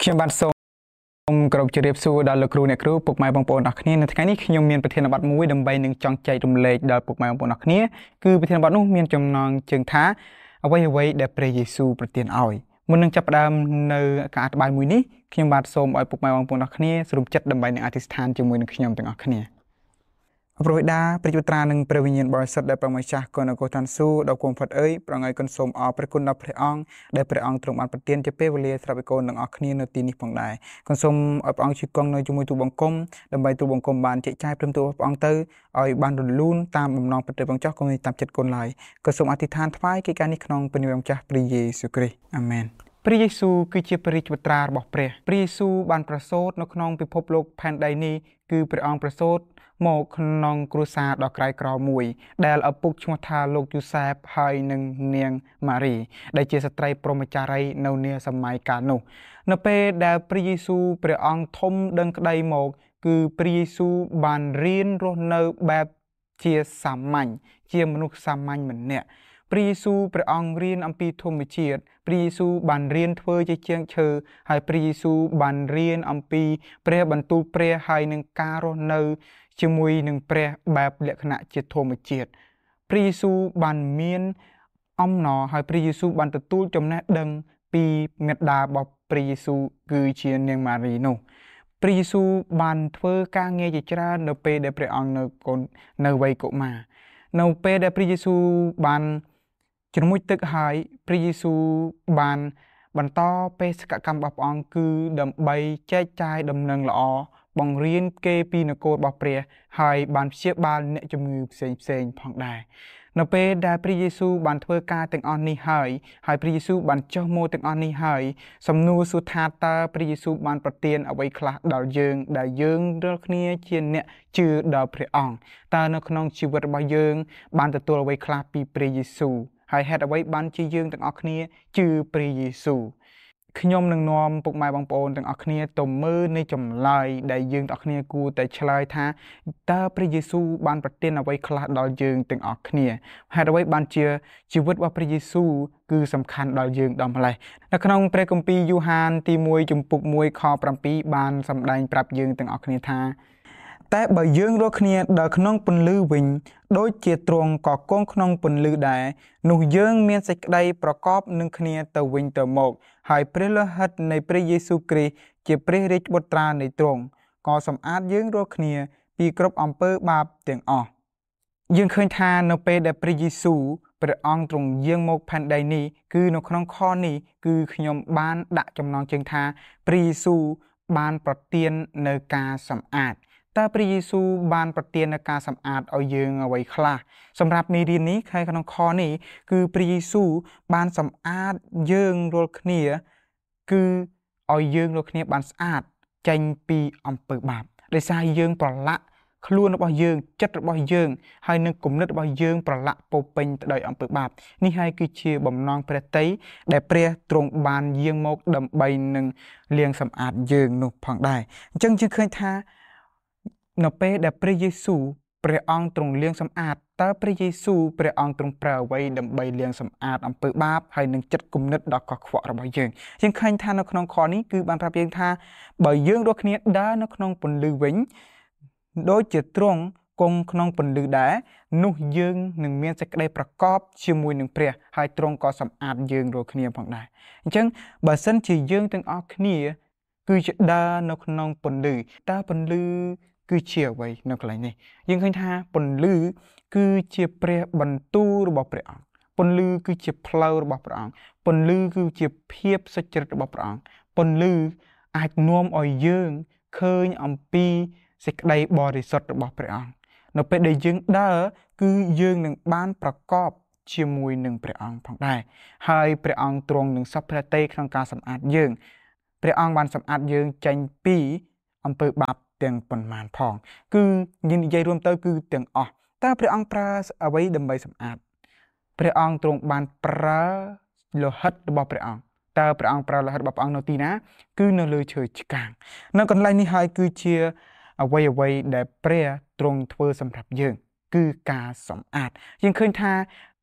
ខ្ញុំបានសូមគោរពជម្រាបសួរដល់លោកគ្រូអ្នកគ្រូពុកម៉ែបងប្អូនអរគ្នានៅថ្ងៃនេះខ្ញុំមានប្រធានបទមួយដើម្បីនឹងចង់ចែករំលែកដល់ពុកម៉ែបងប្អូនអរគ្នាគឺប្រធានបទនោះមានចំណងជើងថាអ្វីដែលព្រះយេស៊ូវប្រទានឲ្យមុននឹងចាប់ផ្ដើមនៅការអធិប្បាយមួយនេះខ្ញុំបាទសូមឲ្យពុកម៉ែបងប្អូនអរគ្នាស្រុំចិត្តដើម្បីនឹងអធិស្ឋានជាមួយនឹងខ្ញុំទាំងអស់គ្នាព្រះបិតាព្រះវិត្រានិងព្រះវិញ្ញាណបរិសុទ្ធដែលព្រះម្ចាស់គុណអង្គឋានសួគ៌ដ៏គង់ផុតអើយប្រងើយគុណសូមអរព្រះគុណដល់ព្រះអង្គដែលព្រះអង្គទ្រង់បានប្រទានជាពេលវេលាស្រាប់ឲ្យកូនទាំងអស់គ្នានៅទីនេះផងដែរគុណសូមឲ្យព្រះអង្គជួយគង់នៅជាមួយទូបង្គំដើម្បីទូបង្គំបានជែកចាយព្រមទូព្រះអង្គទៅឲ្យបានរលូនតាមបំណងព្រះព្រះម្ចាស់គង់តាមចិត្តគុណឡើយក៏សូមអធិដ្ឋានថ្វាយកិច្ចការនេះក្នុងព្រះនាមម្ចាស់ព្រះយេស៊ូវគ្រីស្ទអាមែនព្រះយេស៊ូវគឺជាព្រះរាជបុត្រារបស់ព្រះយេស៊ូវបានប្រសូតនៅក្នុងពិភពលោកផែនដីនេះគឺព្រះអង្គប្រសូតមកក្នុងគ្រួសារដ៏ក្រីក្រមួយដែលឪពុកឈ្មោះថាលោកយូសែបហើយនិងនាងម៉ារីដែលជាស្ត្រីព្រហ្មចារីនៅនាសម័យកាលនោះនៅពេលដែលព្រះយេស៊ូវព្រះអង្គធំដឹងក្តីមកគឺព្រះយេស៊ូវបានរៀនរស់នៅបែបជាសាមញ្ញជាមនុស្សសាមញ្ញម្នាក់ព្រះយេស៊ូវព្រះអង្គរៀនអំពីធម្មជាតិព្រះយេស៊ូវបានរៀនធ្វើជាជាងឈើហើយព្រះយេស៊ូវបានរៀនអំពីព្រះបន្ទូលព្រះហើយនឹងការរស់នៅជាមួយនឹងព្រះបែបលក្ខណៈជាធម្មជាតិព្រះយេស៊ូវបានមានអំណរហើយព្រះយេស៊ូវបានទទួលចំណេះដឹងពីមាតារបស់ព្រះយេស៊ូវគឺជានាងម៉ារីនោះព្រះយេស៊ូវបានធ្វើការងារជាច្រើននៅពេលដែលព្រះអង្គនៅវ័យកុមារនៅពេលដែលព្រះយេស៊ូវបានជ្រមុជទឹកហើយព្រះយេស៊ូវបានបន្តបេសកកម្មរបស់ព្រះអង្គគឺដើម្បីចែកចាយដំណឹងល្អបង្រៀនគេពីនគររបស់ព្រះហើយបានព្យាបាលអ្នកជំងឺផ្សេងផងដែរនៅពេលដែលព្រះយេស៊ូវបានធ្វើការទាំងអស់នេះហើយព្រះយេស៊ូវបានចុះមកទាំងអស់នេះហើយសំណួរសួរថាតើព្រះយេស៊ូវបានប្រទានអ្វីខ្លះដល់យើងដែលយើងរាល់គ្នាជាអ្នកជឿដល់ព្រះអង្គតើនៅក្នុងជីវិតរបស់យើងបានទទួលអ្វីខ្លះពីព្រះយេស៊ូវហើយហេតុអ្វីបានជាយើងទាំងអស់គ្នាជឿព្រះយេស៊ូវខ្ញុំនឹងនាំពុកម៉ែបងប្អូនទាំងអស់គ្នាទៅមើលនៃចម្លើយដែលយើងទាំងអស់គ្នាគួរតែឆ្លើយថាតើព្រះយេស៊ូវបានប្រទានអ្វីខ្លះដល់យើងទាំងអស់គ្នាហេតុអ្វីបានជាជីវិតរបស់ព្រះយេស៊ូវគឺសំខាន់ដល់យើងដល់ម្ល៉េះនៅក្នុងព្រះគម្ពីរយូហានទី1ជំពូក1ខ7បានសម្ដែងប្រាប់យើងទាំងអស់គ្នាថាតែបើយើងរាល់គ្នាដល់ក្នុងពន្លឺវិញដូចជាទ្រង់ក៏គង់ក្នុងពន្លឺដែរនោះយើងមានសេចក្តីប្រកបនឹងគ្នាទៅវិញទៅមកហើយព្រះលោហិតនៃព្រះយេស៊ូវគ្រីស្ទជាព្រះរាជបុត្រានៃទ្រង់ក៏សម្អាតយើងរាល់គ្នាពីគ្រប់អំពើបាបទាំងអស់យើងឃើញថានៅពេលដែលព្រះយេស៊ូវព្រះអង្គទ្រង់យាងមកផែនដីនេះគឺនៅក្នុងខនេះគឺខ្ញុំបានដាក់ចំណងជើងថាព្រះយេស៊ូវបានប្រទាននៅការសម្អាតតើព្រះយេស៊ូវបានប្រទាននូវការសម្អាតឲ្យយើងអ្វីខ្លះសម្រាប់មេរៀននេះក្នុងខនេះគឺព្រះយេស៊ូវបានសម្អាតយើងរាល់គ្នាគឺឲ្យយើងរាល់គ្នាបានស្អាតចេញពីអំពើបាបដោយសារយើងប្រឡាក់ខ្លួនរបស់យើងចិត្តរបស់យើងហើយនឹងគំនិតរបស់យើងប្រឡាក់ពោពេញទៅដោយអំពើបាបនេះហើយគឺជាបំណងព្រះតីដែលព្រះទ្រង់បានយាងមកដើម្បីនឹងលាងសម្អាតយើងនោះផងដែរអញ្ចឹងយើងឃើញថានៅពេលដែលព្រះយេស៊ូវព្រះអង្គទ្រង់លាងសម្អាតតើព្រះយេស៊ូវព្រះអង្គទ្រង់ប្រើអ្វីដើម្បីលាងសម្អាតអំពើបាបហើយនឹងចិត្តគំនិតដ៏កខ្វក់របស់យើងឃើញថានៅក្នុងខនេះគឺបានប្រាប់យើងថាបើយើងរាល់គ្នាដើរនៅក្នុងពន្លឺវិញដូចជាទ្រង់គង់ក្នុងពន្លឺដែរនោះយើងនឹងមានសេចក្តីប្រកបជាមួយនឹងព្រះហើយទ្រង់ក៏សម្អាតយើងរាល់គ្នាផងដែរអញ្ចឹងបើសិនជាយើងទាំងអស់គ្នាគឺជាដើរនៅក្នុងពន្លឺតើពន្លឺគឺជាអ្វីនៅកន្លែងនេះយើងឃើញថាពន្លឺគឺជាព្រះបន្ទូលរបស់ព្រះអង្គពន្លឺគឺជាផ្លូវរបស់ព្រះអង្គពន្លឺគឺជាភាពសុចរិតរបស់ព្រះអង្គពន្លឺអាចនាំឲ្យយើងឃើញអំពីសេចក្តីបរិសុទ្ធរបស់ព្រះអង្គនៅពេលដែលយើងដើរគឺយើងនឹងបានប្រកបជាមួយនឹងព្រះអង្គផងដែរហើយព្រះអង្គទ្រង់នឹងសព្វព្រះតីក្នុងការសម្អាតយើងព្រះអង្គបានសម្អាតយើងចេញពីអំពើបាបទាំងប៉ុន្មានផងគឺនិយាយរួមទៅគឺទាំងអស់តើព្រះអង្គប្រើអ្វីដើម្បីសម្អាតព្រះអង្គទ្រង់បានប្រើលោហិតរបស់ព្រះអង្គតើព្រះអង្គប្រើលោហិតរបស់ព្រះអង្គនៅទីណាគឺនៅលើឈើឆ្កាងនៅកន្លែងនេះហើយគឺជាអ្វីដែលព្រះទ្រង់ធ្វើសម្រាប់យើងគឺការសម្អាតយើងឃើញថា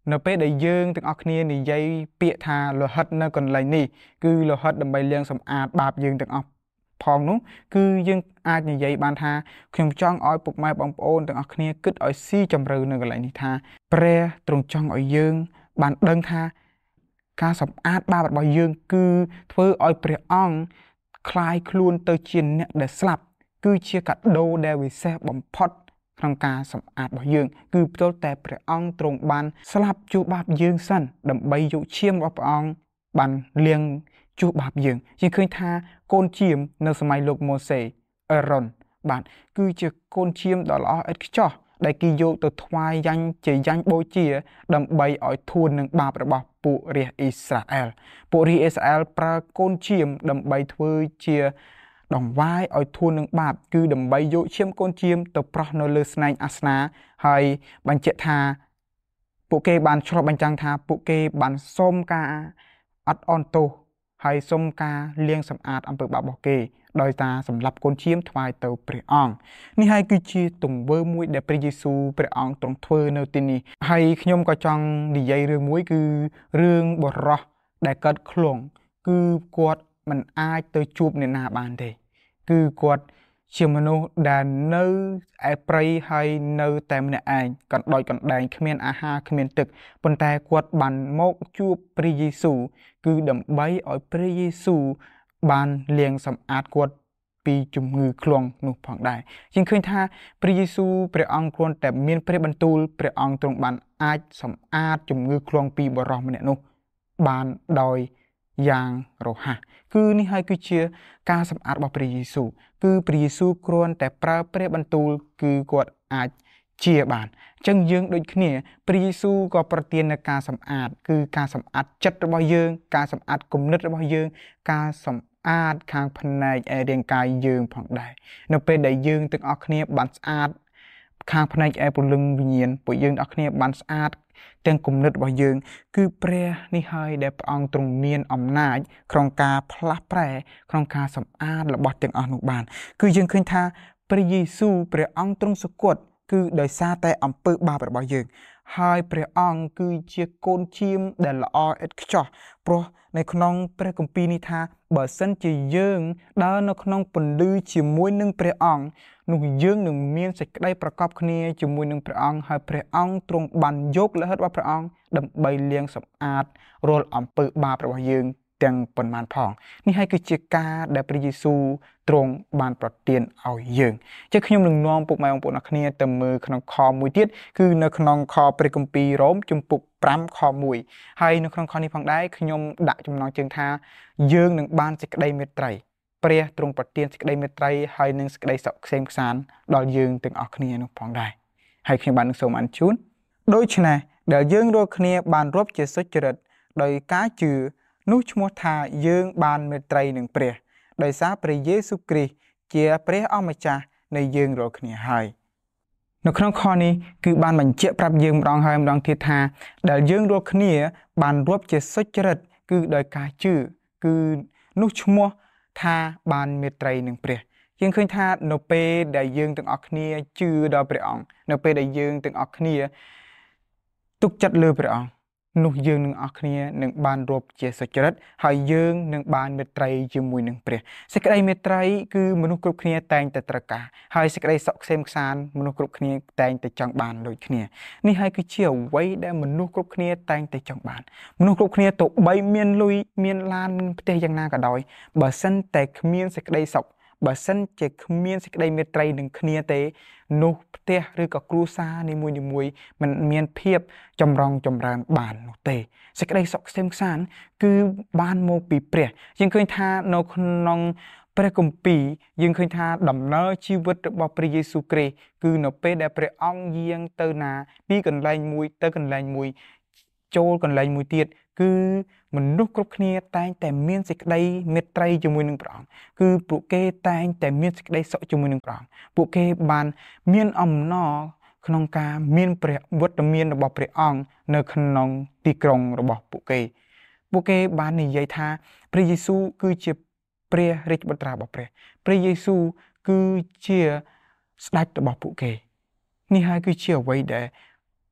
នៅពេលដែលយើងទាំងអស់គ្នានិយាយពាក្យថាលោហិតនៅកន្លែងនេះគឺលោហិតដើម្បីលាងសម្អាតបាបយើងទាំងអស់ផងនោះគឺយើងអាចនិយាយបានថាខ្ញុំចង់ឲ្យពុកម៉ែបងប្អូនទាំងអស់គ្នាគិតឲ្យស៊ីជម្រៅនៅកន្លែងនេះថាព្រះទ្រង់ចង់ឲ្យយើងបានដឹងថាការសម្អាតបាបរបស់យើងគឺធ្វើឲ្យព្រះអង្គคลายខ្លួនទៅជាអ្នកដែលស្លាប់គឺជាកាដូដែលវិសេសបំផុតក្នុងការសម្អាតរបស់យើងគឺផ្ទាល់តែព្រះអង្គទ្រង់បានស្លាប់ជួបបាបយើងសិនដើម្បីយកឈាមរបស់ព្រះអង្គបានលាងជួបបាបយើងឃើញថាកូនឈាមនៅសម័យលោកម៉ូសេអេរ៉ុនបាទគឺជាកូនឈាមដ៏ល្អឥតខ្ចោះដែលគេយកទៅថ្វាយយ៉ាញ់ជាយ៉ាញ់បូជាដើម្បីឲ្យធួននឹងបាបរបស់ពួករាជអ៊ីស្រាអែលពួករាជអ៊ីស្រាអែលប្រើកូនឈាមដើម្បីធ្វើជាដង្វាយឲ្យធួននឹងបាបគឺដើម្បីយកឈាមកូនឈាមទៅប្រោះនៅលើស្នែងអាសនាហើយបញ្ជាក់ថាពួកគេបានឆ្លុះបញ្ចាំងថាពួកគេបានសូមការអត់អន់ទោសហើយសូមការលាងសម្អាតអំពើបាបរបស់គេដោយការសម្លាប់កូនឈាមថ្វាយទៅព្រះអង្គនេះហើយគឺជាទង្វើមួយដែលព្រះយេស៊ូវព្រះអង្គទ្រង់ធ្វើនៅទីនេះហើយខ្ញុំក៏ចង់និយាយរឿងមួយគឺរឿងបុរសដែលកើតឃ្លង់គឺគាត់មិនអាចទៅជួបអ្នកណាបានទេគឺគាត់ជាមនុស្សដែលនៅឯព្រៃហើយនៅតែម្នាក់ឯងកណ្ដោចកណ្ដែងគ្មានអាហារគ្មានទឹកប៉ុន្តែគាត់បានមកជួបព្រះយេស៊ូវគឺដើម្បីឲ្យព្រះយេស៊ូវបានលាងសម្អាតគាត់ពីជំងឺឃ្លង់នោះផងដែរយើងឃើញថាព្រះយេស៊ូវព្រះអង្គគ្រាន់តែមានព្រះបន្ទូលព្រះអង្គទ្រង់បានអាចសម្អាតជំងឺឃ្លង់ពីបុរសម្នាក់នោះបានដោយយ៉ាងរហ័សគឺនេះហើយគឺជាការសម្អាតរបស់ព្រះយេស៊ូវគឺព្រះយេស៊ូវគ្រាន់តែប្រើព្រះបន្ទូលគឺគាត់អាចជាបានអញ្ចឹងយើងដូចគ្នាព្រះយេស៊ូវក៏ប្រទាននូវការសម្អាតគឺការសម្អាតចិត្តរបស់យើងការសម្អាតគំនិតរបស់យើងការសម្អាតខាងផ្នែករាងកាយយើងផងដែរនៅពេលដែលយើងទាំងអស់គ្នាបានស្អាតខាងផ្នែកព្រលឹងវិញ្ញាណពួកយើងទាំងអស់គ្នាបានស្អាតទាំងគំនិតរបស់យើងគឺព្រះនេះហើយដែលព្រះអង្គទ្រង់មានអំណាចក្នុងការផ្លាស់ប្រែក្នុងការសម្អាតរបស់ទាំងអស់នោះបានគឺយើងឃើញថាព្រះយេស៊ូវព្រះអង្គទ្រង់សុគតគឺដោយសារតែអំពើបាបរបស់យើងហើយព្រះអង្គគឺជាកូនឈាមដែលល្អឥតខ្ចោះព្រោះនៅក្នុងព្រះគម្ពីរនេះថាបើសិនជាយើងដើរនៅក្នុងពន្លឺជាមួយនឹងព្រះអង្គនោះយើងនឹងមានសេចក្តីប្រកបគ្នាជាមួយនឹងព្រះអង្គហើយព្រះអង្គទ្រង់បានយកលិខិតរបស់ព្រះអង្គដើម្បីលាងសម្អាតរាល់អំពើបាបរបស់យើងទាំងប៉ុន្មានផងនេះហើយគឺជាការដែលព្រះយេស៊ូវទ្រង់បានប្រទានឲ្យយើងចឹងខ្ញុំនឹងនាំពុកម៉ែបងប្អូនអរគ្នាទៅមើលក្នុងខមួយទៀតគឺនៅក្នុងខព្រះគម្ពីររ៉ូមជំពូក5ខ1ហើយនៅក្នុងខនេះផងដែរខ្ញុំដាក់ចំណងជើងថាយើងនឹងបានសេចក្តីមេត្រីព្រះទ្រង់ប្រទានសេចក្តីមេត្រីហើយនឹងសេចក្តីសុខក្សេមក្សាន្តដល់យើងទាំងអស់គ្នានោះផងដែរហើយខ្ញុំបាននឹងសូមអញ្ជើញដូច្នេះដែលយើងរាល់គ្នាបានរាប់ជាសុចរិតដោយការជឿនោះឈ្មោះថាយើងបានមេត្រីនឹងព្រះដោយសារព្រះយេស៊ូវគ្រីស្ទជាព្រះអម្ចាស់នៃយើងរាល់គ្នាហើយនៅក្នុងខនេះគឺបានបញ្ជាក់ប្រាប់យើងម្ដងហើយម្ដងទៀតថាដែលយើងរាល់គ្នាបានរាប់ជាសុចរិតគឺដោយការជឿគឺនោះឈ្មោះថាបានមេត្រីនឹងព្រះយើងឃើញថានៅពេលដែលយើងទាំងអស់គ្នាជឿដល់ព្រះអង្គនៅពេលដែលយើងទាំងអស់គ្នាទុកចិត្តលើព្រះអង្គនោះយើងនឹងអស់គ្នានឹងបានរាប់ជាសុចរិតហើយយើងនឹងបានមេត្រីជាមួយនឹងព្រះសេចក្តីមេត្រីគឺមនុស្សគ្រប់គ្នាតែងតែត្រូវការហើយសេចក្តីសុខក្សេមក្សាន្តមនុស្សគ្រប់គ្នាតែងតែចង់បានដូចគ្នានេះហើយគឺជាអ្វីដែលមនុស្សគ្រប់គ្នាតែងតែចង់បានមនុស្សគ្រប់គ្នាទោះបីមានលុយមានឡានផ្ទះយ៉ាងណាក៏ដោយបើសិនតែគ្មានសេចក្តីសុខបើសិនជាគ្មានសេចក្តីមេត្រីនឹងគ្នាទេនោះផ្ទះឬក៏គ្រួសារនីមួយៗមិនមានភាពចម្រុងចម្រើនបាននោះទេសេចក្តីសុខក្សេមក្សាន្តគឺបានមកពីព្រះយើងឃើញថានៅក្នុងព្រះគម្ពីរយើងឃើញថាដំណើរជីវិតរបស់ព្រះយេស៊ូវគ្រីស្ទគឺនៅពេលដែលព្រះអង្គយាងទៅណាពីកន្លែងមួយទៅកន្លែងមួយចូលកន្លែងមួយទៀតគឺមនុស្សគ្រប់គ្នាតែងតែមានសេចក្តីមេត្រីជាមួយនឹងព្រះអង្គគឺពួកគេតែងតែមានសេចក្តីសុខជាមួយនឹងព្រះអង្គពួកគេបានមានអំណរក្នុងការមានព្រះវត្តមានរបស់ព្រះអង្គនៅក្នុងទីក្រុងរបស់ពួកគេបាននិយាយថាព្រះយេស៊ូវគឺជាព្រះរាជបុត្រារបស់ព្រះយេស៊ូវគឺជាស្ដេចរបស់ពួកគេនេះហើយគឺជាអ្វីដែល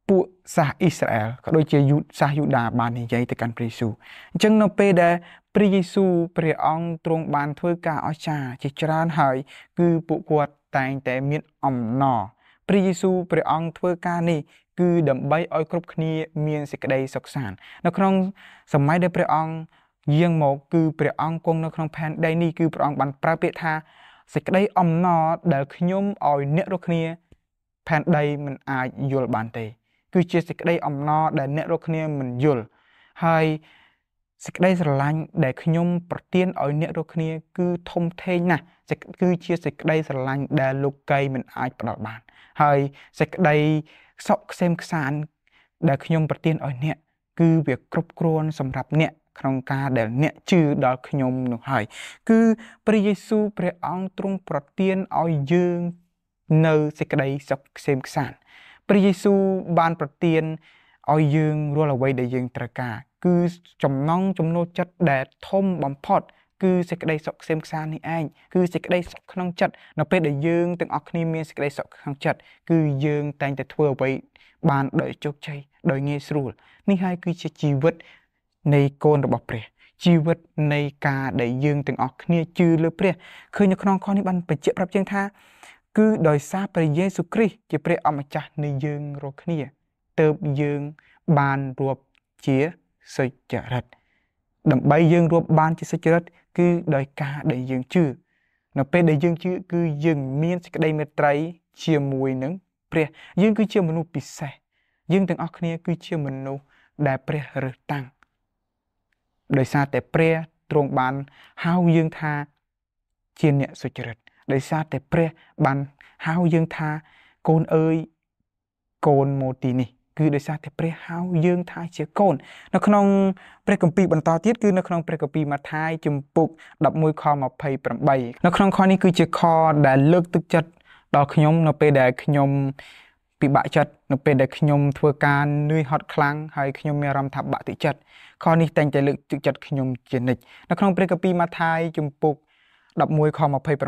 ពួកសាសអ៊ីស្រាអែលក៏ដូចជាសាសយូដាបាននិយាយទៅកាន់ព្រះយេស៊ូវអញ្ចឹងនៅពេលដែលព្រះយេស៊ូវព្រះអង្គទ្រង់បានធ្វើការអស្ចារ្យជាច្រើនហើយគឺពួកគាត់តែងតែមានអំណរព្រះយេស៊ូវព្រះអង្គធ្វើការនេះគឺដើម្បីឲ្យគ្រប់គ្នាមានសេចក្តីសុខសាន្តនៅក្នុងសម័យដែលព្រះអង្គយាងមកគឺព្រះអង្គគង់នៅក្នុងផែនដីនេះគឺព្រះអង្គបានប្រើពាក្យថាសេចក្តីអំណរដែលខ្ញុំឲ្យអ្នករាល់គ្នាផែនដីមិនអាចយល់បានទេគឺជាសេចក្តីអំណរដែលអ្នករាល់គ្នាមិនយល់ហើយសេចក្តីស្រឡាញ់ដែលខ្ញុំប្រទានឲ្យអ្នករាល់គ្នាគឺធំធេងណាស់គឺជាសេចក្តីស្រឡាញ់ដែលលោកីមិនអាចផ្ដល់បានហើយសេចក្តីសោកខ្សែមខ្សានដែលខ្ញុំប្រទានឲ្យអ្នកគឺវាគ្រប់គ្រាន់សម្រាប់អ្នកក្នុងការដែលអ្នកជឿដល់ខ្ញុំនោះហើយគឺព្រះយេស៊ូវព្រះអង្គទ្រង់ប្រទានឲ្យយើងនៅសេចក្តីសុខខ្សែមខ្សានព្រះយេស៊ូវបានប្រទានឲ្យយើងរាល់អ្វីដែលយើងត្រូវការគឺចំណង់ចំណូលចិត្តដែលធំបំផុតគឺសេចក្តីសុខខ្សែមខ្សាននេះឯងគឺសេចក្តីសុខក្នុងចិត្តនៅពេលដែលយើងទាំងអស់គ្នាមានសេចក្តីសុខក្នុងចិត្តគឺយើងតែងតែធ្វើអ្វីបានដោយជោគជ័យដោយងាយស្រួលនេះហើយគឺជាជីវិតនៃកូនរបស់ព្រះជីវិតនៃការដែលយើងទាំងអស់គ្នាជឿលើព្រះឃើញនៅក្នុងខនេះបានបញ្ជាក់ប្រាប់យើងថាគឺដោយសារព្រះយេស៊ូវគ្រីស្ទជាព្រះអម្ចាស់នៃយើងរាល់គ្នាទើបយើងបានរាប់ជាសុចរិតដើម្បីយើងរាប់បានជាសុចរិតគឺដោយការដែលយើងជឿនៅពេលដែលយើងជឿគឺយើងមានសេចក្តីមេត្រីជាមួយនឹងព្រះយើងគឺជាមនុស្សពិសេសយើងទាំងអស់គ្នាគឺជាមនុស្សដែលព្រះរើសតាំងដោយសារតែព្រះទ្រង់បានហៅយើងថាជាអ្នកសុចរិតដោយសារតែព្រះបានហៅយើងថាកូនអើយកូនមកទីនេះគឺដោយសារតែព្រះហៅយើងថាជាកូននៅក្នុងព្រះគម្ពីរបន្តទៀតគឺនៅក្នុងព្រះគម្ពីរម៉ាថាយជំពូក11ខ28នៅក្នុងខនេះគឺជាខដែលលើកទឹកចិត្តដល់ខ្ញុំនៅពេលដែលខ្ញុំពិបាកចិត្តនៅពេលដែលខ្ញុំធ្វើការនឿយហត់ខ្លាំងហើយខ្ញុំមានអារម្មណ៍ថាបាក់ទឹកចិត្តខនេះតែងតែលើកទឹកចិត្តខ្ញុំជានិច្ចនៅក្នុងព្រះគម្ពីរម៉ាថាយជំពូក11ខ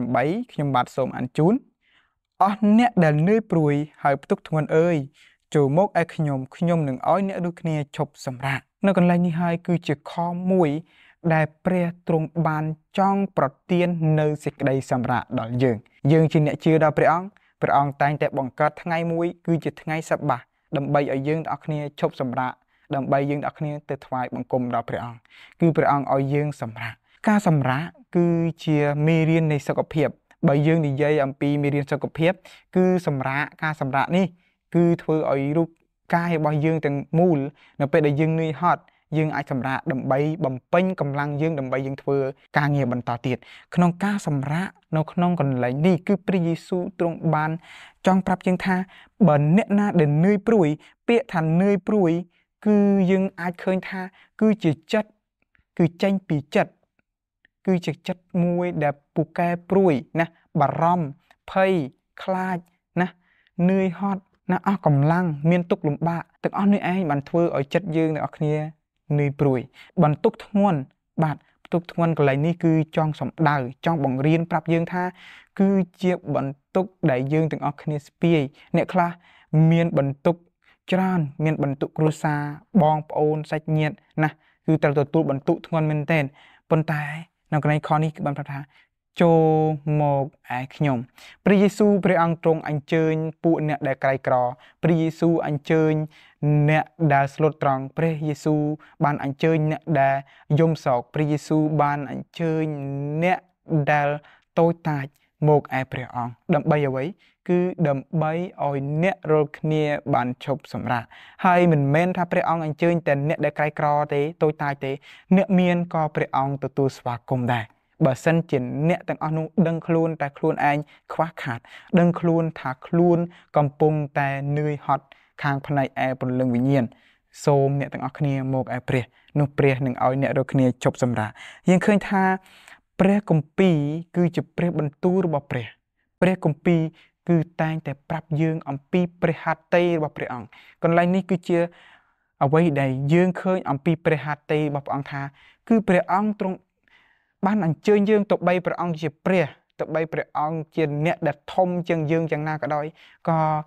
28ខ្ញុំបាទសូមអានជូនអស់អ្នកដែលនឿយព្រួយហើយផ្ទុកធ្ងន់អើយចូលមកឯខ្ញុំនឹងឲ្យអ្នកដូចគ្នាឈប់សម្រាកនៅកន្លែងនេះហើយគឺជាខមួយដែលព្រះទ្រង់បានចង់ប្រទាននៅសេចក្តីសម្រាកដល់យើងជាអ្នកជឿដល់ព្រះអង្គតែងតែបង្កើតថ្ងៃមួយគឺជាថ្ងៃសប្បាសដើម្បីឲ្យយើងទាំងអស់គ្នាឈប់សម្រាកដើម្បីយើងទាំងអស់គ្នាទៅថ្វាយបង្គំដល់ព្រះអង្គគឺព្រះអង្គឲ្យយើងសម្រាកការសម្រាកគឺជាមេរៀននៃសុខភាពបើយើងនិយាយអំពីមេរៀនសុខភាពគឺការសម្រាកនេះគឺធ្វើឲ្យរូបកាយរបស់យើងទាំងមូលនៅពេលដែលយើងនឿយហត់យើងអាចសម្រាកដើម្បីបំពេញកម្លាំងយើងដើម្បីយើងធ្វើការងារបន្តទៀតក្នុងការសម្រាកនៅក្នុងកន្លែងនេះគឺព្រះយេស៊ូវទ្រង់បានចង់ប្រាប់យើងថាបើអ្នកណាដែលនឿយព្រួយពាក្យថានឿយព្រួយគឺយើងអាចឃើញថាគឺជាចិត្តគឺចេញពីចិត្តគឺជាចិត្តមួយដែលពូកែព្រួយណាបារម្ភភ័យខ្លាចណានឿយហត់ណាអស់កម្លាំងមានទុក្ខលំបាកទាំងអស់នេះឯងបានធ្វើឲ្យចិត្តយើងទាំងអស់គ្នានឿយព្រួយបន្ទុកធ្ងន់បាទបន្ទុកធ្ងន់កន្លែងនេះគឺចង់សំដៅចង់បង្រៀនប្រាប់យើងថាគឺជាបន្ទុកដែលយើងទាំងអស់គ្នាស្ពាយអ្នកខ្លះមានបន្ទុកច្រើនមានបន្ទុកគ្រួសារបងប្អូនសាច់ញាតិណាគឺត្រូវទទួលបន្ទុកធ្ងន់មែនទែនប៉ុន្តែនៅកន្លែងខនេះគឺបានប្រាប់ថាចូលមកឯខ្ញុំព្រះយេស៊ូវព្រះអង្គទ្រង់អញ្ជើញពួកអ្នកដែលក្រីក្រព្រះយេស៊ូវអញ្ជើញអ្នកដែលស្លូតត្រង់ព្រះយេស៊ូវបានអញ្ជើញអ្នកដែលយំសោកព្រះយេស៊ូវបានអញ្ជើញអ្នកដែលតូចតាចមកឯព្រះអង្គដើម្បីអ្វីគឺដើម្បីឲ្យអ្នករាល់គ្នាបានឈប់សម្រាកហើយមិនមែនថាព្រះអង្គអញ្ជើញតែអ្នកដែលក្រីក្រទេតូចតាចទេអ្នកមានក៏ព្រះអង្គទទួលស្វាគមន៍ដែរបើសិនជាអ្នកទាំងអស់នោះដឹងខ្លួនតែខ្លួនឯងខ្វះខាតដឹងខ្លួនថាខ្លួនកំពុងតែនឿយហត់ខាងផ្នែកឯព្រលឹងវិញ្ញាណសូមអ្នកទាំងអស់គ្នាមកឯព្រះនោះព្រះនឹងឲ្យអ្នករាល់គ្នាឈប់សម្រាកយើងឃើញថាព្រះគម្ពីរគឺជាព្រះបន្ទូលរបស់ព្រះគម្ពីរគឺតែងតែប្រាប់យើងអំពីព្រះហត្ថីរបស់ព្រះអង្គកន្លែងនេះគឺជាអ្វីដែលយើងឃើញអំពីព្រះហត្ថីរបស់ព្រះអង្គថាគឺព្រះអង្គទ្រង់បានអញ្ជើញយើងទៅបីព្រះអង្គជាព្រះទៅបីព្រះអង្គជាអ្នកដែលធំជាងយើងយ៉ាងណាក៏ដោយក៏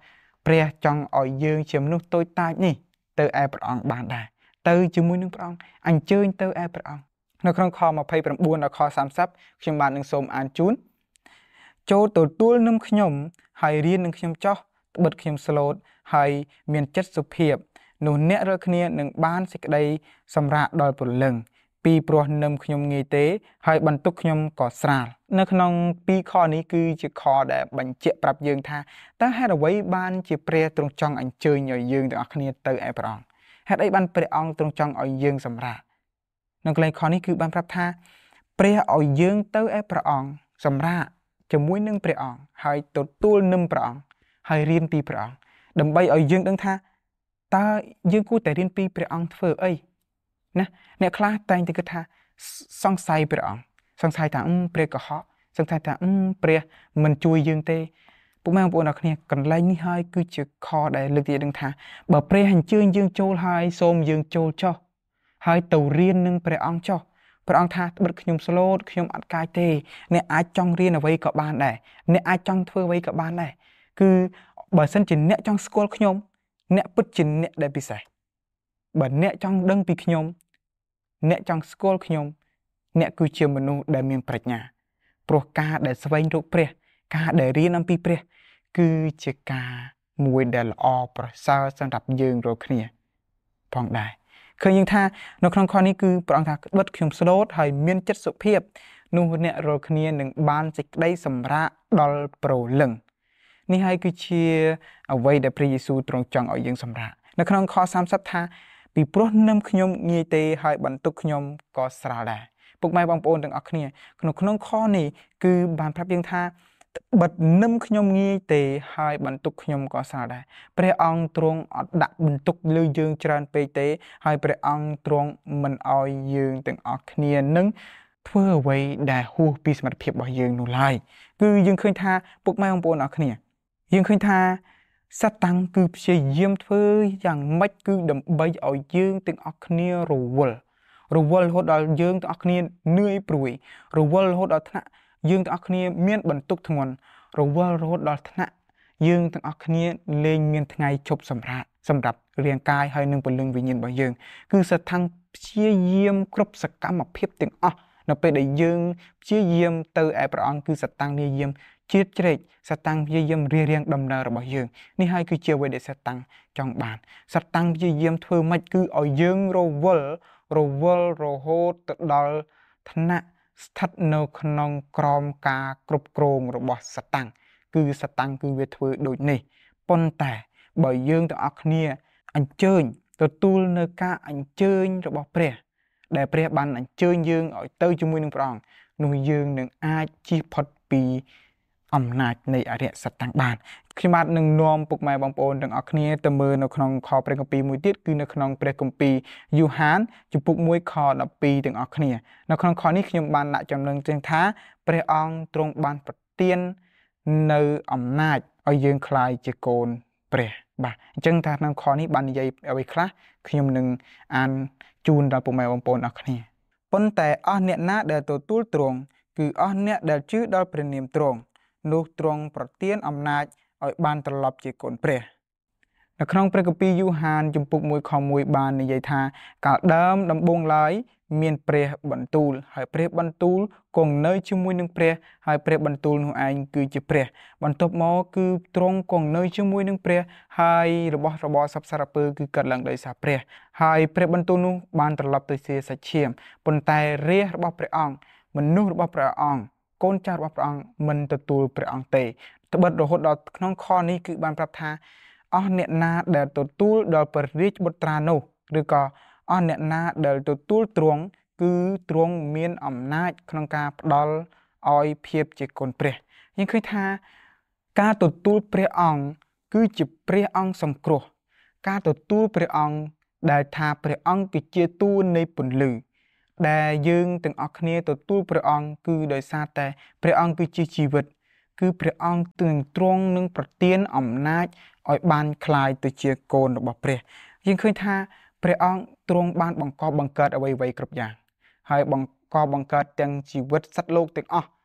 ព្រះចង់ឲ្យយើងជាមនុស្សតូចតាចនេះទៅឯព្រះអង្គបានដែរទៅជាមួយនឹងព្រះអង្គអញ្ជើញទៅឯព្រះអង្គនៅក្នុងខ29ដល់ខ30ខ្ញុំបាននឹងសូមអានជូនចូលទទួលនឹងខ្ញុំហើយរៀននឹងខ្ញុំចោះត្បិតខ្ញុំស្លូតហើយមានចិត្តសុភាពនោះអ្នករាល់គ្នានឹងបានសេចក្តីសម្រាកដល់ព្រលឹងពីព្រោះនឹមខ្ញុំងាយទេហើយបន្ទុកខ្ញុំក៏ស្រាលនៅក្នុង2ខនេះគឺជាខដែលបញ្ជាក់ប្រាប់យើងថាតើហេតុអ្វីបានជាព្រះទ្រង់ចង់អញ្ជើញឲ្យយើងទាំងអស់គ្នាទៅឯព្រះអង្គហេតុអីបានព្រះអង្គទ្រង់ចង់ឲ្យយើងសម្រាកនៅកន្លែងខនេះគឺបានប្រាប់ថាព្រះឲ្យយើងទៅឯព្រះអង្គសម្រាកជាមួយនឹងព្រះអង្គហើយទទួលនឹមព្រះអង្គហើយរៀនពីព្រះអង្គដើម្បីឲ្យយើងដឹងថាតើយើងគួរតែរៀនពីព្រះអង្គធ្វើអីណាអ្នកខ្លះតែងតែគិតថាសង្ស័យព្រះអង្គសង្ស័យថាព្រះកុហកសង្ស័យថាព្រះមិនជួយយើងទេពុកម៉ែបងប្អូនអ្នកគ្នាកន្លែងនេះហើយគឺជាខដែលលើកទីដឹងថាបើព្រះអញ្ជើញយើងចូលហើយសូមយើងចូលចុះហើយទៅរៀននឹងព្រះអង្គចុះព្រះអង្គថាត្បិតខ្ញុំស្លូតខ្ញុំអត់កាយទេអ្នកអាចចង់រៀនអ្វីក៏បានដែរអ្នកអាចចង់ធ្វើអ្វីក៏បានដែរគឺបើសិនជាអ្នកចង់ស្គាល់ខ្ញុំអ្នកពិតជាអ្នកដែលពិសេសបើអ្នកចង់ដឹងពីខ្ញុំអ្នកចង់ស្គាល់ខ្ញុំអ្នកគឺជាមនុស្សដែលមានប្រាជ្ញាព្រោះការដែលស្វែងរកព្រះការដែលរៀនអំពីព្រះគឺជាការមួយដែលល្អប្រសើរសម្រាប់យើងរាល់គ្នាផងដែរឃើញយើងថានៅក្នុងខនេះគឺព្រះអង្គថាក្បិតខ្ញុំស្លូតហើយមានចិត្តសុភាពនោះអ្នករាល់គ្នានឹងបានសេចក្តីសម្រាកដល់ព្រលឹងនេះហើយគឺជាអ្វីដែលព្រះយេស៊ូវទ្រង់ចង់ឲ្យយើងសម្រាកនៅក្នុងខ30ថាពីព្រោះនឹមខ្ញុំងាយទេហើយបន្ទុកខ្ញុំក៏ស្រាលដែរពុកម៉ែបងប្អូនទាំងអស់គ្នាក្នុងខនេះគឺបានប្រាប់យើងថាបិទនឹមខ្ញុំងាយទេហើយបន្ទុកខ្ញុំក៏ស្រាលដែរព្រះអង្គទ្រង់អត់ដាក់បន្ទុកលើយើងច្រើនពេកទេហើយព្រះអង្គទ្រង់មិនឲ្យយើងទាំងអស់គ្នានឹងធ្វើអ្វីដែលហួសពីសមត្ថភាពរបស់យើងនោះឡើយគឺយើងឃើញថាពុកម៉ែបងប្អូនទាំងអស់គ្នាយើងឃើញថាសត្វតាំងគឺព្យាយាមធ្វើយ៉ាងម៉េចគឺដើម្បីឲ្យយើងទាំងអស់គ្នារវល់រហូតដល់យើងទាំងអស់គ្នានឿយព្រួយរវល់រហូតដល់ថ្នាក់យើងទាំងអស់គ្នាមានបន្ទុកធ្ងន់រវល់រហូតដល់ថ្នាក់យើងទាំងអស់គ្នាលែងមានថ្ងៃជប់សម្រាប់រាងកាយហើយនិងពលឹងវិញ្ញាណរបស់យើងគឺសត្វតាំងព្យាយាមគ្រប់សកម្មភាពទាំងអស់នៅពេលដែលយើងព្យាយាមទៅឯព្រះអង្គគឺសត្វតាំងព្យាយាមជាតិជ្រែកសត្វតាំងព្យាយាមរៀងដំណើររបស់យើងនេះហើយគឺជាអ្វីដែលសត្វតាំងចង់បានសត្វតាំងព្យាយាមធ្វើម៉េចគឺឲ្យយើងរវល់រហូតទៅដល់ថ្នាក់ស្ថិតនៅក្នុងក្រោមការគ្រប់គ្រងរបស់សត្វតាំងគឺសត្វតាំងគឺវាធ្វើដូចនេះប៉ុន្តែបើយើងទាំងអស់គ្នាអញ្ជើញទទួលនៅការអញ្ជើញរបស់ព្រះដែលព្រះបានអញ្ជើញយើងឲ្យទៅជាមួយនឹងព្រះអង្គនោះយើងនឹងអាចជៀសផុតពីអំណាចនៃអរិយសត្វតាំងបានខ្ញុំបាទនឹងនាំពុកម៉ែបងប្អូនទាំងអស់គ្នាទៅមើលនៅក្នុងខព្រះគម្ពីរមួយទៀតគឺនៅក្នុងព្រះគម្ពីរយូហានជំពូក1ខ12ទាំងអស់គ្នានៅក្នុងខនេះខ្ញុំបានដាក់ចំណងជើងថាព្រះអង្គទ្រង់បានប្រទាននៅអំណាចឲ្យយើងក្លាយជាកូនព្រះបាទអញ្ចឹងថាក្នុងខនេះបាននិយាយអ្វីខ្លះខ្ញុំនឹងអានជូនដល់ពុកម៉ែបងប្អូនអស់គ្នាប៉ុន្តែអស់អ្នកណាដែលទទួលទ្រង់គឺអស់អ្នកដែលជឿដល់ព្រះនាមទ្រង់នោះទ្រង់ប្រទានអំណាចឲ្យបានត្រឡប់ជាកូនព្រះនៅក្នុងព្រះគម្ពីរយូហានជំពូក1ខ1បាននិយាយថាកាលដើមដំបូងឡើយមានព្រះបន្ទូលហើយព្រះបន្ទូលគង់នៅជាមួយនឹងព្រះហើយព្រះបន្ទូលនោះឯងគឺជាព្រះបន្ទាប់មកគឺទ្រង់គង់នៅជាមួយនឹងព្រះហើយរបស់របរសពសារពើគឺកើតឡើងដោយសារព្រះហើយព្រះបន្ទូលនោះបានត្រឡប់ទៅជាសាច់ឈាមប៉ុន្តែរាជរបស់ព្រះអង្គមនុស្សរបស់ព្រះអង្គកូនចៅរបស់ព្រះអង្គមិនទទួលព្រះអង្គទេត្បិតរហូតដល់ក្នុងខនេះគឺបានប្រាប់ថាអស់អ្នកណាដែលទទួលដល់ព្រះរាជបុត្រានោះឬក៏អស់អ្នកណាដែលទទួលទ្រង់គឺទ្រង់មានអំណាចក្នុងការផ្ដល់ឲ្យភាពជាកូនព្រះយើងឃើញថាការទទួលព្រះអង្គគឺជាព្រះអង្គសង្គ្រោះការទទួលព្រះអង្គដែលថាព្រះអង្គគឺជាតួនៃពន្លឺដែលយើងទាំងអស់គ្នាទទួលព្រះអង្គគឺដោយសារតែព្រះអង្គគឺជាជីវិតគឺព្រះអង្គទ្រង់នឹងប្រទានអំណាចឲ្យបានคล้ายទៅជាកូនរបស់ព្រះយើងឃើញថាព្រះអង្គទ្រង់បានបង្កបង្កើតអ្វីៗគ្រប់យ៉ាងហើយបង្កបង្កើតទាំងជីវិតសត្វលោកទាំងអស់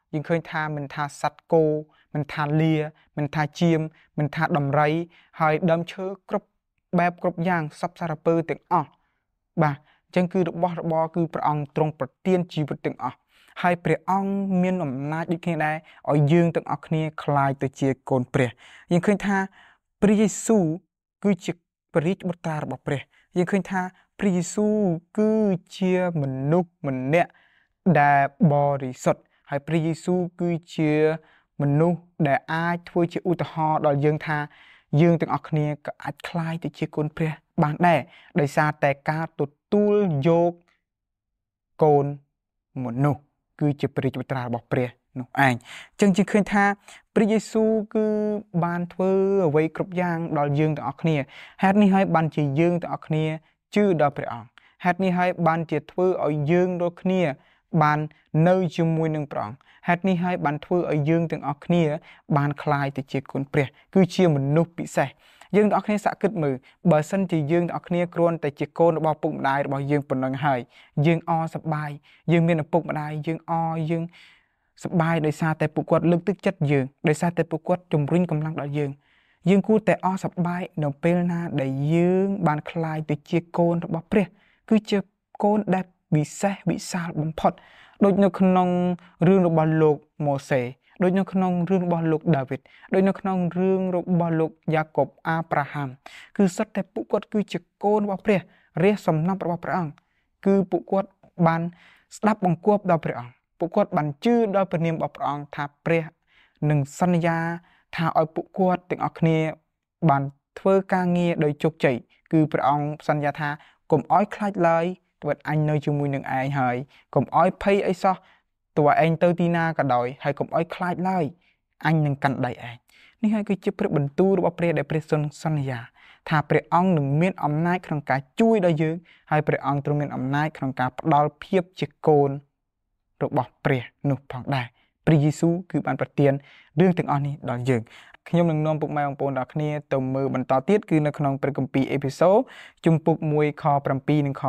យើងឃើញថាមិនថាសត្វគោមិនថាលាមិនថាជៀមមិនថាដំរីហើយដើមឈើគ្រប់បែបគ្រប់យ៉ាងសពសារពើទាំងអស់បាទអញ្ចឹងគឺរបស់របរគឺព្រះអង្គទ្រង់ប្រទានជីវិតទាំងអស់ហើយព្រះអង្គមានអំណាចដូចគ្នាដែរឲ្យយើងទាំងអស់គ្នាคล้ายទៅជាកូនព្រះយើងឃើញថាព្រះយេស៊ូវគឺជាព្រះរាជបុត្រារបស់ព្រះយើងឃើញថាព្រះយេស៊ូវគឺជាមនុស្សម្នាក់ដែលបរិសុទ្ធហើយព្រះយេស៊ូវគឺជាមនុស្សដែលអាចធ្វើជាឧទាហរណ៍ដល់យើងថាយើងទាំងអស់គ្នាក៏អាចคล้ายទៅជាកូនព្រះបានដែរដោយសារតែការទទួលយកកូនមនុស្សគឺជាព្រះរាជបុត្រារបស់ព្រះនោះឯងអញ្ចឹងយើងឃើញថាព្រះយេស៊ូវគឺបានធ្វើអ្វីគ្រប់យ៉ាងដល់យើងទាំងអស់គ្នាហេតុនេះហើយបានជាយើងទាំងអស់គ្នាជឿដល់ព្រះអង្គហេតុនេះហើយបានជាធ្វើឲ្យយើងរាល់គ្នាបាននៅជាមួយនឹងព្រះអង្គហេតុនេះហើយបានធ្វើឲ្យយើងទាំងអស់គ្នាបានคล้ายទៅជាកូនព្រះគឺជាមនុស្សពិសេសយើងទាំងអស់គ្នាសាកគិតមើលបើសិនជាយើងទាំងអស់គ្នាគ្រាន់តែជាកូនរបស់ពុកម្ដាយរបស់យើងប៉ុណ្ណឹងហើយយើងអសប្បាយយើងមានឪពុកម្ដាយយើងសប្បាយដោយសារតែពួកគាត់លើកទឹកចិត្តយើងដោយសារតែពួកគាត់ជំរុញកម្លាំងដល់យើងគួរតែអសប្បាយនៅពេលណាដែលយើងបានคล้ายទៅជាកូនរបស់ព្រះគឺជាកូនដែលវិសេសវិសាលបំផុតដូចនៅក្នុងរឿងរបស់លោកម៉ូសេដូចនៅក្នុងរឿងរបស់លោកដាវីតដូចនៅក្នុងរឿងរបស់លោកយ៉ាកុបអាប់រ៉ាហាំគឺសុទ្ធតែពួកគាត់គឺជាកូនរបស់ព្រះរាជសំណាបរបស់ព្រះអង្គគឺពួកគាត់បានស្ដាប់បង្គាប់ដល់ព្រះអង្គពួកគាត់បានជឿដល់ព្រះនាមរបស់ព្រះអង្គថាព្រះនឹងសន្យាថាឲ្យពួកគាត់ទាំងអស់គ្នាបានធ្វើការងារដោយជោគជ័យគឺព្រះអង្គសន្យាថាកុំឲ្យខ្លាចឡើយព្រោះអញនៅជាមួយនឹងឯងហើយកុំឲ្យភ័យអីសោះទោះឯងទៅទីណាក៏ដោយហើយកុំឲ្យខ្លាចឡើយអញនឹងកាន់ដៃឯងនេះហើយគឺជាព្រះបន្ទូលរបស់ព្រះដែលព្រះសន្យាថាព្រះអង្គនឹងមានអំណាចក្នុងការជួយដល់យើងហើយព្រះអង្គទ្រង់មានអំណាចក្នុងការផ្ដល់ភាពជាកូនរបស់ព្រះនោះផងដែរព្រះយេស៊ូវគឺបានប្រទានរឿងទាំងអស់នេះដល់យើងខ្ញុំនឹងនាំពុកម៉ែបងប្អូនទាំងគ្នាទៅមើលបន្តទៀតគឺនៅក្នុងព្រះគម្ពីរអេភេសូជំពូក1ខ7និងខ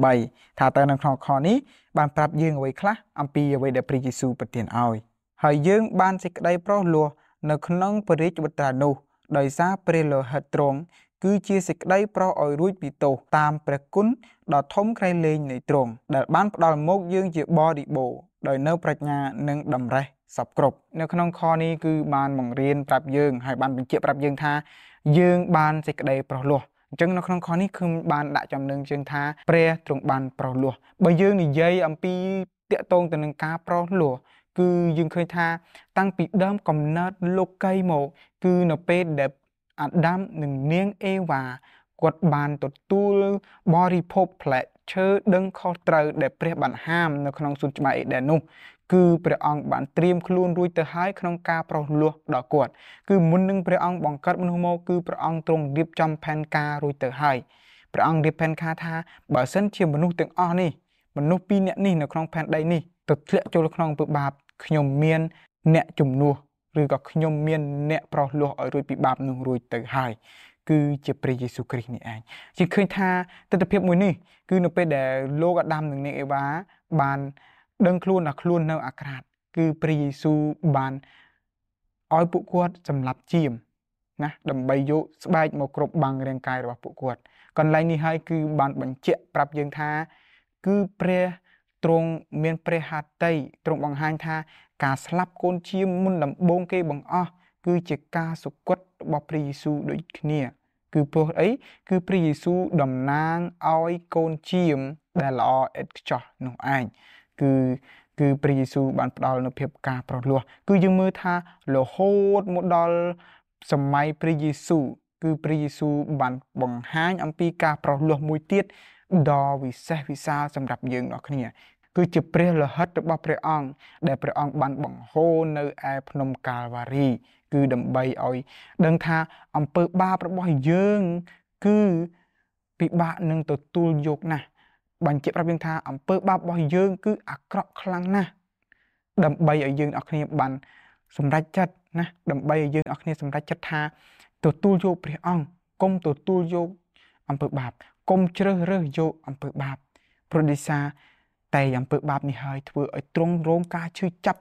8ថាតើនៅក្នុងខនេះបានប្រាប់យើងអ្វីខ្លះអំពីអ្វីដែលព្រះយេស៊ូវប្រទានឲ្យហើយយើងបានសេចក្តីប្រោសលោះនៅក្នុងព្រះរាជបុត្រានោះដោយសារព្រះលោហិតទ្រង់គឺជាសេចក្តីប្រោសឲ្យរួចពីទោសតាមព្រះគុណដ៏ធំក្រៃលែងនៃទ្រង់ដែលបានផ្ដល់មកយើងជាបរិបូរណ៍ដោយនៅប្រាជ្ញានិងតម្រេះសពគ្រប់នៅក្នុងខនេះគឺបានបង្រៀនប្រាប់យើងហើយបានបញ្ជាក់ប្រាប់យើងថាយើងបានសេចក្តីប្រោសលោះអញ្ចឹងនៅក្នុងខនេះគឺបានដាក់ចំណងជើងថាព្រះទ្រង់បានប្រោសលោះបើយើងនិយាយអំពីតាក់ទងទៅនឹងការប្រោសលោះគឺយើងឃើញថាតាំងពីដើមកំណើតលោកីមកគឺនៅពេលដែលអាដាមនិងនាងអេវ៉ាគាត់បានទទួលបរិភោគផ្លែឈើដឹងខុសត្រូវដែលព្រះបានហាមនៅក្នុងសួនច្បារអេដែននោះគឺព្រះអង្គបានត្រៀមខ្លួនរួចទៅហើយក្នុងការប្រោសលោះដល់គាត់គឺមុននឹងព្រះអង្គបង្កើតមនុស្សមកគឺព្រះអង្គទ្រង់រៀបចំផែនការរួចទៅហើយព្រះអង្គរៀបផែនការថាបើសិនជាមនុស្សទាំងអស់នេះមនុស្ស2នាក់នេះនៅក្នុងផែនដីនេះទៅធ្លាក់ចូលក្នុងអំពើបាបខ្ញុំមានអ្នកជំនួសឬក៏ខ្ញុំមានអ្នកប្រោសលោះឲ្យរួចពីបាបនោះរួចទៅហើយគឺជាព្រះយេស៊ូវគ្រីស្ទនេះឯងជាឃើញថាទស្សនវិជ្ជាមួយនេះគឺនៅពេលដែលលោកអាដាមនិងនាងអេវ៉ាបានដឹងខ្លួនថាខ្លួននៅអាក្រាតគឺព្រះយេស៊ូវបានឲ្យពួកគាត់សម្លាប់ជាមណាដើម្បីយកស្បែកមកគ្របបាំងរាងកាយរបស់ពួកគាត់កន្លែងនេះហើយគឺបានបញ្ជាក់ប្រាប់យើងថាគឺព្រះទ្រង់មានព្រះហត្ថីទ្រង់បង្ហាញថាការស្លាប់កូនជាមមុនដំបូងគេបង្អស់គឺជាការសុគតរបស់ព្រះយេស៊ូវដូចគ្នាគឺព្រោះអីគឺព្រះយេស៊ូវតំណាងឲ្យកូនជាមដែលល្អឥតខ្ចោះនោះឯងគឺព្រះយេស៊ូវបានផ្ដល់នូវភាពការប្រោសលោះគឺយើងមើលថារហូតមកដល់សម័យព្រះយេស៊ូវគឺព្រះយេស៊ូវបានបង្ហាញអំពីការប្រោសលោះមួយទៀតដ៏វិសេសវិសាលសម្រាប់យើងអ្នកគ្នាគឺជាព្រះលោហិតរបស់ព្រះអង្គដែលព្រះអង្គបានបង្ហូរនៅឯភ្នំកាល់វ៉ារីគឺដើម្បីឲ្យដឹងថាអំពើបាបរបស់យើងគឺពិបាកនឹងទទួលយកណាស់បញ្ជាក់ប្រាប់យើងថាអំពើបាបរបស់យើងគឺអាក្រក់ខ្លាំងណាស់ដើម្បីឲ្យយើងអ្នកគ្នាបានសម្រេចចិត្តណាដើម្បីឲ្យយើងអ្នកគ្នាសម្រេចចិត្តថាទទួលយកព្រះអង្គកុំទទួលយកអំពើបាបកុំជ្រើសរើសយកអំពើបាបព្រោះដោយសារតែអំពើបាបនេះហើយធ្វើឲ្យទ្រង់រងការឈឺចាប់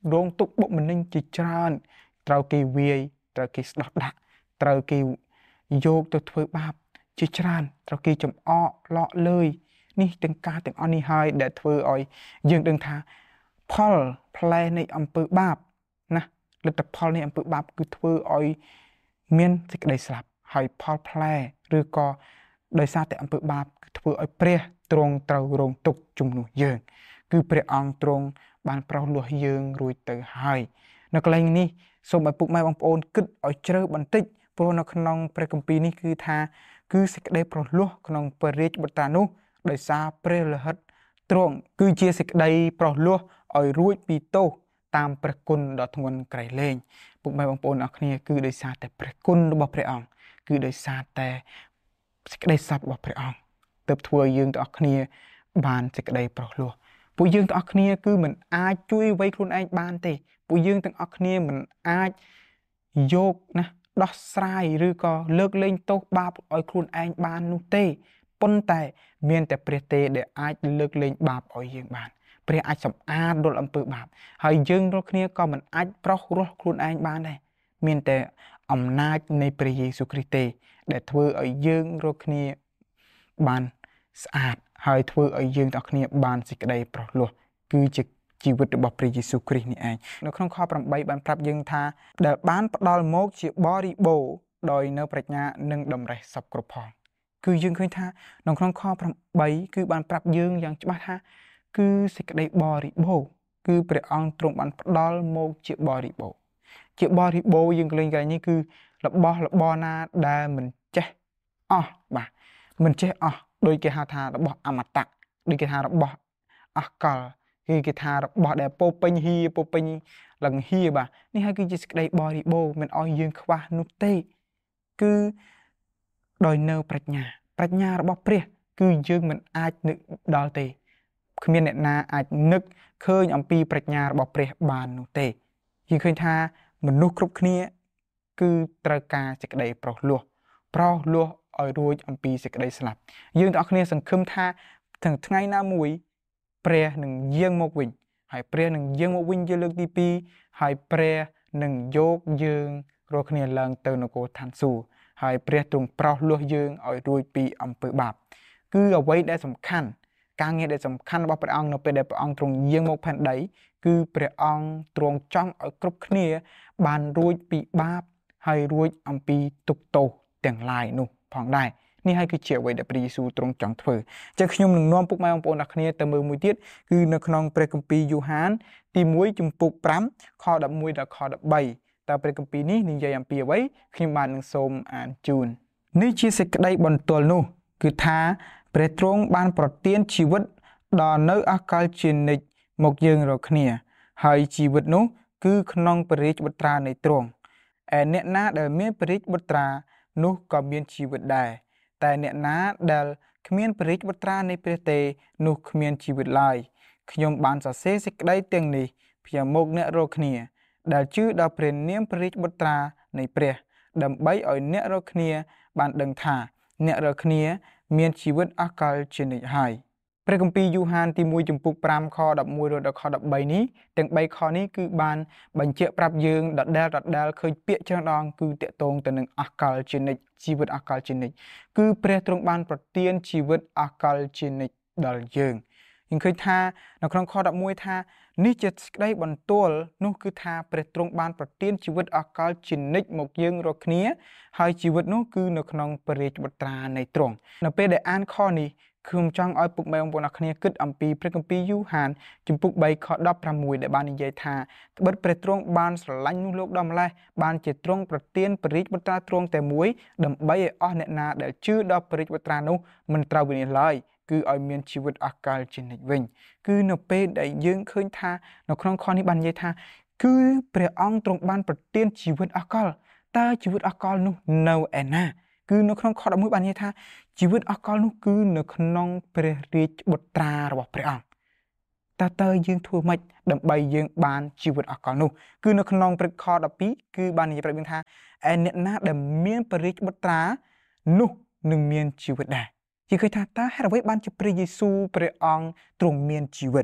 រងទុកបុកម្នេញជាច្រើនត្រូវគេវាយត្រូវគេស្ដោះដាក់ត្រូវគេយកទៅធ្វើបាបជាច្រើនត្រូវគេចំអកឡក់លើយនេះទាំងការទាំងអស់នេះហើយដែលធ្វើឲ្យយើងដឹងថាផលផ្លែនៃអំពើបាបណាលទ្ធផលនៃអំពើបាបគឺធ្វើឲ្យមានសេចក្តីស្លាប់ហើយផលផ្លែឬក៏ដោយសារតែអំពើបាបគឺធ្វើឲ្យព្រះទ្រង់ត្រូវរងទុក្ខជំនួសយើងគឺព្រះអង្គទ្រង់បានប្រោសលោះយើងរួចទៅហើយនៅកន្លែងនេះសូមឲ្យពុកម៉ែបងប្អូនគិតឲ្យជ្រៅបន្តិចព្រោះនៅក្នុងព្រះគម្ពីរនេះគឺថាគឺសេចក្តីប្រោសលោះក្នុងព្រះរាជបុត្រានោះដោយសារព្រះលិខិតទ្រង់គឺជាសេចក្តីប្រោសលោះឲ្យរួចពីទោសតាមព្រះគុណដ៏ធ្ងន់ក្រៃលែងពុកម៉ែបងប្អូនអរគ្នាគឺដោយសារតែព្រះគុណរបស់ព្រះអង្គគឺដោយសារតែសេចក្តីសត្យរបស់ព្រះអង្គទើបធ្វើឲ្យយើងទាំងអស់គ្នាបានសេចក្តីប្រោសលោះពួកយើងទាំងអស់គ្នាគឺមិនអាចជួយអ្វីខ្លួនឯងបានទេពួកយើងទាំងអស់គ្នាមិនអាចយកណាដោះស្រាយឬក៏លើកលែងទោសបាបឲ្យខ្លួនឯងបាននោះទេប៉ុន្តែមានតែព្រះទេដែលអាចលើកលែងបាបឲ្យយើងបានព្រះអាចសម្អាតរាល់អំពើបាបហើយយើងរាល់គ្នាក៏មិនអាចប្រោសរស់ខ្លួនឯងបានដែរមានតែអំណាចនៃព្រះយេស៊ូវគ្រីស្ទទេដែលធ្វើឲ្យយើងរាល់គ្នាបានស្អាតហើយធ្វើឲ្យយើងទាំងគ្នាបានសេចក្តីប្រោសលោះគឺជាជីវិតរបស់ព្រះយេស៊ូវគ្រីស្ទនេះឯងនៅក្នុងខ8បានប្រាប់យើងថាដែលបានផ្ដល់មកជាបរិបូរដោយនៅប្រាជ្ញានិងតម្រេះសពគ្រប់ផងគឺយើងឃើញថានៅក្នុងខ8គឺបានប្រាប់យើងយ៉ាងច្បាស់ថាគឺសេចក្តីបរិបូរគឺព្រះអង្គទ្រង់បានផ្ដល់មកជាបរិបូរយើងឃើញកន្លែងនេះគឺរបស់របរណាដែលមិនចេះអស់បាទមិនចេះអស់ដូចគេហៅថារបស់អមតៈដូចគេថារបស់អស់កលគឺគេថារបស់ដែលពោពេញហៀពោពេញលង្ហៀបាទនេះហើយគឺជាសេចក្តីបរិបូរមិនអោយយើងខ្វះនោះទេគឺដោយនៅប្រាជ្ញារបស់ព្រះគឺយើងមិនអាចនឹកដល់ទេគ្មានអ្នកណាអាចនឹកឃើញអំពីប្រាជ្ញារបស់ព្រះបាននោះទេយើងឃើញថាមនុស្សគ្រប់គ្នាគឺត្រូវការសេចក្តីប្រោសលោះឲ្យរួចអំពីសេចក្តីស្លាប់យើងទាំងអស់គ្នាសង្ឃឹមថាថ្ងៃណាមួយព្រះនឹងយាងមកវិញហើយព្រះនឹងយាងមកវិញជាលើកទី2ហើយព្រះនឹងយកយើងរាល់គ្នាឡើងទៅនគរឋានសួគ៌ហើយព្រះទ្រង់ប្រោសលោះយើងឲ្យរួចពីអំពើបាបគឺអ្វីដែលសំខាន់ការងារដែលសំខាន់របស់ព្រះអង្គនៅពេលដែលព្រះអង្គទ្រង់យាងមកផែនដីគឺព្រះអង្គទ្រង់ចង់ឲ្យគ្រប់គ្នាបានរួចពីបាបហើយរួចអំពីទុក្ខទោសទាំងឡាយនោះផងដែរនេះហើយគឺជាអ្វីដែលព្រះយេស៊ូវទ្រង់ចង់ធ្វើអញ្ចឹងខ្ញុំនឹងនាំពុកម៉ែបងប្អូនអ្នកគ្នាទៅមើលមួយទៀតគឺនៅក្នុងព្រះគម្ពីរយូហានទី1ជំពូក5ខ11ដល់ខ13តើព្រះគម្ពីរនេះនិយាយអំពីអ្វីខ្ញុំបាននឹងសូមអានជូននេះជាសេចក្តីបន្ទាល់នោះគឺថាព្រះទ្រង់បានប្រទានជីវិតដល់នៅអកលជានិច្ចមកយើងរាល់គ្នាហើយជីវិតនោះគឺក្នុងព្រះរាជបុត្រានៃទ្រង់ឯអ្នកណាដែលមានព្រះរាជបុត្រានោះក៏មានជីវិតដែរតែអ្នកណាដែលគ្មានព្រះរាជបុត្រានៃព្រះទេនោះគ្មានជីវិតឡើយខ្ញុំបានសរសេរសេចក្តីទាំងនេះផ្ញើមកអ្នករាល់គ្នាដែលជឿដល់ព្រះនាមព្រះរាជបុត្រានៃព្រះដើម្បីឲ្យអ្នករាល់គ្នាបានដឹងថាអ្នករាល់គ្នាមានជីវិតអកលជានិច្ចហើយព្រះគម្ពីរយូហានទី1ចំពុក5ខ11ដល់ខ13នេះទាំង3ខនេះគឺបានបញ្ជាក់ប្រាប់យើងដដែលឃើញពាក្យច្រើនដងគឺតាក់ទងទៅនឹងអកលជានិច្ចជីវិតអកលជានិច្ចគឺព្រះទ្រង់បានប្រទានជីវិតអកលជានិច្ចដល់យើងឃើញថានៅក្នុងខ11ថានេះជាសេចក្តីបន្ទាល់នោះគឺថាព្រះទ្រង់បានប្រទានជីវិតអកលជានិច្ចមកយើងរាល់គ្នាហើយជីវិតនោះគឺនៅក្នុងព្រះរាជបុត្រានៃទ្រង់នៅពេលដែលអានខនេះខ្ញុំចង់ឲ្យពុកម៉ែបងប្អូនអ្នកគ្នាគិតអំពីព្រះគម្ពីរយូហានជំពូក3ខ16ដែលបាននិយាយថាត្បិតព្រះទ្រង់បានស្រឡាញ់នោះលោកដល់ម្លេះបានជាទ្រង់ប្រទានព្រះរាជបុត្រាទ្រង់តែមួយដើម្បីឲ្យអស់អ្នកណាដែលជឿដល់ព្រះរាជបុត្រានោះមិនត្រូវវិនាសឡើយគឺឲ្យមានជីវិតអកលជានិច្ចវិញគឺនៅពេលដែលយើងឃើញថានៅក្នុងខនេះបាននិយាយថាគឺព្រះអង្គទ្រង់បានប្រទានជីវិតអកលតើជីវិតអកលនោះនៅឯណាគឺនៅក្នុងខ11បាននិយាយថាជីវិតអកលនោះគឺនៅក្នុងព្រះរាជបុត្រារបស់ព្រះអង្គតើយើងធ្វើម៉េចដើម្បីយើងបានជីវិតអកលនោះគឺនៅក្នុងព្រឹកខ12គឺបាននិយាយប្រាប់យើងថាឯអ្នកណាដែលមានព្រះរាជបុត្រានោះនឹងមានជីវិតដែរជាឃើញថាតើហេតុអ្វីបានជាព្រះយេស៊ូវព្រះអង្គទ្រង់មានជីវិត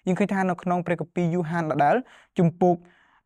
យើងឃើញថានៅក្នុងព្រះគម្ពីរយូហានដដែលជំពូក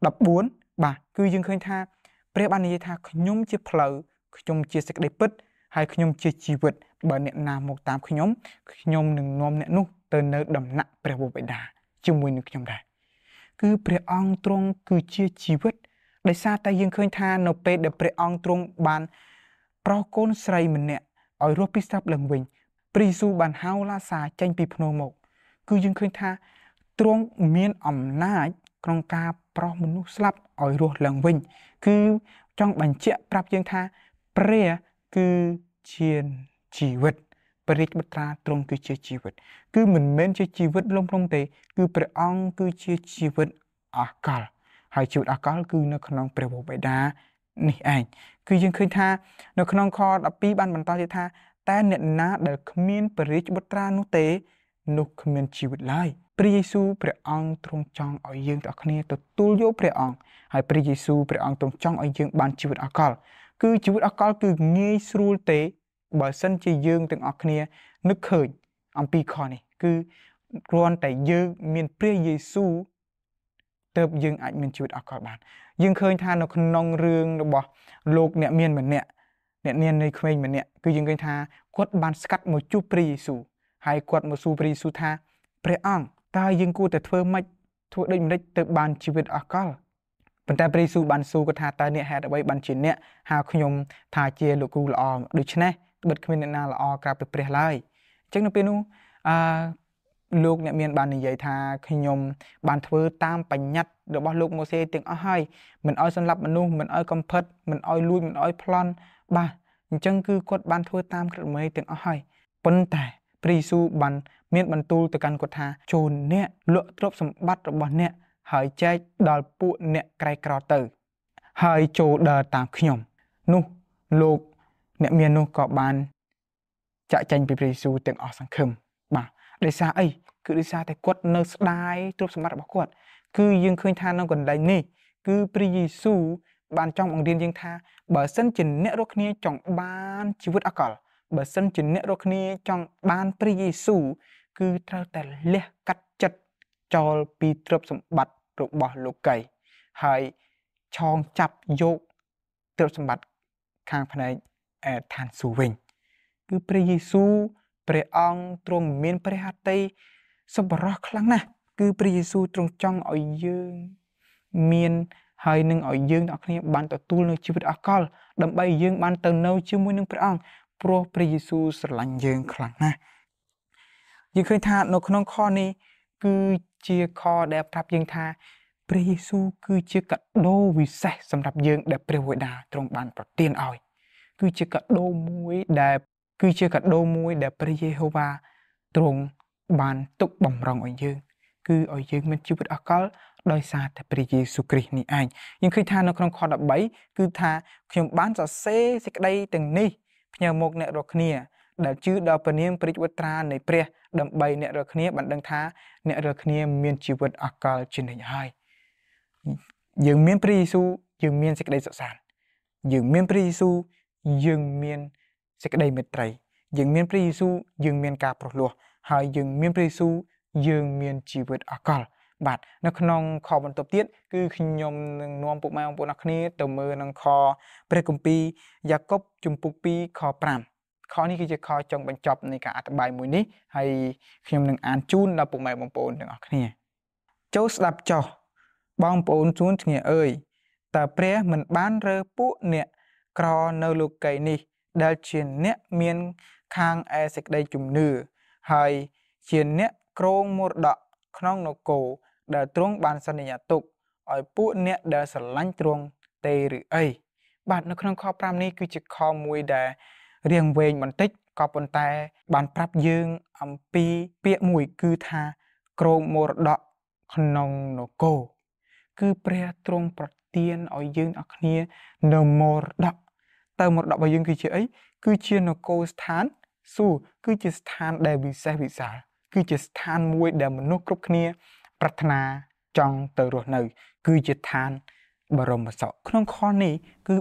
14បាទគឺយើងឃើញថាព្រះបាននិយាយថាខ្ញុំជាផ្លូវខ្ញុំជាសេចក្តីពិតហើយខ្ញុំជាជីវិតបើអ្នកណាមកតាមខ្ញុំនឹងនាំអ្នកនោះទៅនៅដំណាក់ព្រះបិតាជាមួយនឹងខ្ញុំដែរគឺព្រះអង្គទ្រង់គឺជាជីវិតដោយសារតែយើងឃើញថានៅពេលដែលព្រះអង្គទ្រង់បានប្រោសកូនស្រីម្នាក់ឲ្យរស់ពីស្លាប់ឡើងវិញព្រះយេស៊ូវបានហៅឡាសារចេញពីភ្នំមកគឺយើងឃើញថាទ្រង់មានអំណាចក្នុងការប្រោសមនុស្សស្លាប់ឲ្យរស់ឡើងវិញគឺចង់បញ្ជាក់ប្រាប់យើងថាព្រះគឺជាជីវិតព្រះរាជបុត្រាទ្រង់គឺជាជីវិតគឺមិនមែនជាជីវិតលំៗទេគឺព្រះអង្គគឺជាជីវិតអកលហើយជីវិតអកលគឺនៅក្នុងព្រះបិតានេះឯងគឺយើងឃើញថានៅក្នុងខ12បានបន្តទៀតថាតែអ្នកណាដែលគ្មានព្រះរាជបុត្រានោះទេនោះគ្មានជីវិតឡើយព្រះយេស៊ូវព្រះអង្គទ្រង់ចង់ឲ្យយើងទាំងអស់គ្នាទទួលយកព្រះអង្គហើយព្រះយេស៊ូវព្រះអង្គទ្រង់ចង់ឲ្យយើងបានជីវិតអកលគឺជីវិតអកលគឺងាយស្រួលទេបើសិនជាយើងទាំងអស់គ្នានឹកឃើញអំពីខនេះគឺគ្រាន់តែយើងមានព្រះយេស៊ូវទើបយើងអាចមានជីវិតអកលបានយើងឃើញថានៅក្នុងរឿងរបស់លោកអ្នកមានម្នាក់អ្នកនាងនៃក្មេងម្នាក់គឺយើងឃើញថាគាត់បានស្កាត់មកជួបព្រះយេស៊ូវហើយគាត់មកសួរព្រះយេស៊ូវថាព្រះអង្គតើយើងគួរតែធ្វើម៉េចធ្វើដូចម្តេចទៅបានជីវិតអកលប៉ុន្តែព្រះយេស៊ូវបានសួរគាត់ថាតើអ្នកហេតុអ្វីបានជាអ្នកហៅខ្ញុំថាជាលោកគ្រូល្អដូច្នេះបិទគ្មានអ្នកណាល្អក្រៅពីព្រះឡើយអញ្ចឹងនៅពេលនោះលោកអ្នកមានបាននិយាយថាខ្ញុំបានធ្វើតាមបញ្ញត្តិរបស់លោកម៉ូសេទាំងអស់ហើយមិនឲ្យសម្លាប់មនុស្សមិនឲ្យកំផិតមិនឲ្យលួចមិនឲ្យប្លន់បាទអញ្ចឹងគឺគាត់បានធ្វើតាមក្រឹតវិន័យទាំងអស់ហើយប៉ុន្តែព្រះយេស៊ូវបានមានបន្ទូលទៅកាន់គាត់ថាចូលអ្នកលក់ទ្រព្យសម្បត្តិរបស់អ្នកហើយចែកដល់ពួកអ្នកក្រីក្រទៅហើយចូលដើរតាមខ្ញុំនោះលោកអ្នកមាននោះក៏បានចាក់ចែងពីព្រះយេស៊ូវទាំងអស់សង្ឃឹមបាទដោយសារអីគឺដោយសារតែគាត់នៅស្ដាយទ្រព្យសម្បត្តិរបស់គាត់គឺយើងឃើញថានៅកន្លែងនេះគឺព្រះយេស៊ូវបានចង់បង្រៀនយើងថាបើសិនជាអ្នករាល់គ្នាចង់បានជីវិតអកលបើសិនជាអ្នករាល់គ្នាចង់បានព្រះយេស៊ូវគឺត្រូវតែលះកាត់ចិត្តចោលពីទ្រព្យសម្បត្តិរបស់លោកីហើយឆោងចាប់យកទ្រព្យសម្បត្តិខាងផ្នែកឋានសួគ៌វិញគឺព្រះយេស៊ូវព្រះអង្គទ្រង់មានព្រះហត្ថីសប្បុរសខ្លាំងណាស់គឺព្រះយេស៊ូវទ្រង់ចង់ឲ្យយើងមានហើយនឹងឲ្យយើងទាំងគ្នាបានទទួលនូវជីវិតអកលដើម្បីយើងបានទៅនៅជាមួយនឹងព្រះអង្គព្រោះព្រះយេស៊ូវស្រឡាញ់យើងខ្លាំងណាស់យើងឃើញថានៅក្នុងខនេះគឺជាខដែលប្រាប់យើងថាព្រះយេស៊ូវគឺជាកាដូវិសេសសម្រាប់យើងដែលព្រះវេដាទ្រង់បានប្រទានឲ្យគឺជាកាដូមួយដែលព្រះយេហូវ៉ាទ្រង់បានទុកបម្រុងឲ្យយើងគឺឲ្យយើងមានជីវិតអកលដោយសារតែព្រះយេស៊ូវគ្រីស្ទនេះឯងយើងឃើញថានៅក្នុងខ13គឺថាខ្ញុំបានសរសេរសេចក្តីទាំងនេះផ្ញើមកអ្នករាល់គ្នាដែលជឿដល់ព្រះនាមព្រះវត្រានៃព្រះដើម្បីអ្នករាល់គ្នាបានដឹងថាអ្នករាល់គ្នាមានជីវិតអកលជានិច្ចហើយយើងមានព្រះយេស៊ូវយើងមានសេចក្តីសុខសាន្តយើងមានព្រះយេស៊ូវយើងមានសេចក្តីមេត្រីយើងមានព្រះយេស៊ូវយើងមានការប្រោះលោះហើយយើងមានព្រះយេស៊ូវយើងមានជីវិតអកលបាទនៅក្នុងខបន្ទាប់ទៀតគឺខ្ញុំនឹងនាំពុកម៉ែបងប្អូនអរគ្នាទៅមើលនឹងខព្រះគម្ពីរយ៉ាកុបជំពូក2ខ5ខនេះគឺជាខចុងបញ្ចប់នៃការអធិប្បាយមួយនេះហើយខ្ញុំនឹងអានជូនដល់ពុកម៉ែបងប្អូនទាំងអស់គ្នាចូលស្ដាប់ចុះបងប្អូនជួនគ្នាអើយតើព្រះមិនបានរើពួកអ្នកក្រនៅលោកីនេះដែលជាអ្នកមានខាងឯសេចក្តីជំនឿហើយជាអ្នកគ្រងមរតកក្នុងនគរដែលទ្រង់បានសន្យាទុកឲ្យពួកអ្នកដែលស្រឡាញ់ទ្រង់ទេឬអីបាទនៅក្នុងខ5នេះគឺជាខមួយដែលរៀងវែងបន្តិចក៏ប៉ុន្តែបានប្រាប់យើងអំពីពាក្យមួយគឺថាគ្រងមរតកក្នុងនគរគឺព្រះទ្រង់ប្រទានឲ្យយើងអស់គ្នានៅមរតកតើមរតករបស់យើងគឺជាអីគឺជានគរស្ថានសួគ៌គឺជាស្ថានដែលវិសេសវិសាលគឺជាស្ថានមួយដែលមនុស្សគ្រប់គ្នាប្រាថ្នាចង់ទៅរស់នៅគឺជាឋានបរមសុខក្នុងខនេះគឺ